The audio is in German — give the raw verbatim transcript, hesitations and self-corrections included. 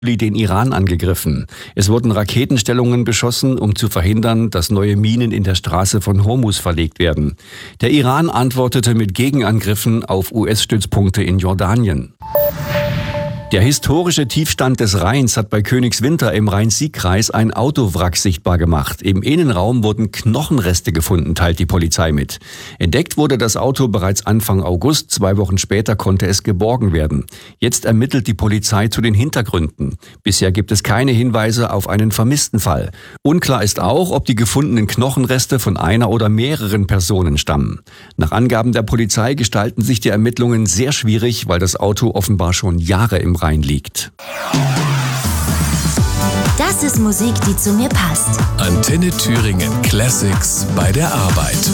den Iran angegriffen. Es wurden Raketenstellungen beschossen, um zu verhindern, dass neue Minen in der Straße von Hormuz verlegt werden. Der Iran antwortete mit Gegenangriffen auf U S-Stützpunkte in Jordanien. Der historische Tiefstand des Rheins hat bei Königswinter im Rhein-Sieg-Kreis ein Autowrack sichtbar gemacht. Im Innenraum wurden Knochenreste gefunden, teilt die Polizei mit. Entdeckt wurde das Auto bereits Anfang August. Zwei Wochen später konnte es geborgen werden. Jetzt ermittelt die Polizei zu den Hintergründen. Bisher gibt es keine Hinweise auf einen vermissten Fall. Unklar ist auch, ob die gefundenen Knochenreste von einer oder mehreren Personen stammen. Nach Angaben der Polizei gestalten sich die Ermittlungen sehr schwierig, weil das Auto offenbar schon Jahre im Rhein liegt. Das ist Musik, die zu mir passt. Antenne Thüringen Classics bei der Arbeit.